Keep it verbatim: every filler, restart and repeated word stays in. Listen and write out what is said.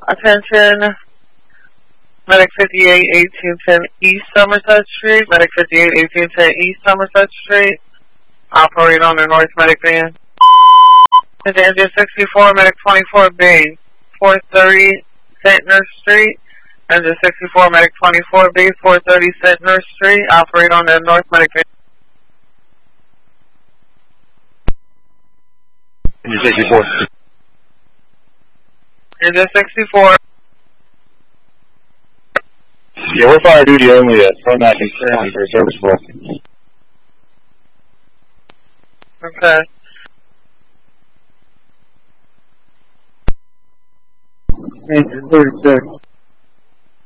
Attention, Medic fifty-eight eighteen ten East Somerset Street, Medic fifty-eight eighteen ten East Somerset Street, operate on the North Medic van. And engine sixty-four, Medic twenty-four B, four thirty Centner Street, engine sixty-four, Medic twenty-four B, four thirty Centner Street, operate on the North Medic van. Engine sixty-four. Engine sixty-four. Yeah, we're fire duty only at front back and currently for service ball. Okay. Engine thirty-six.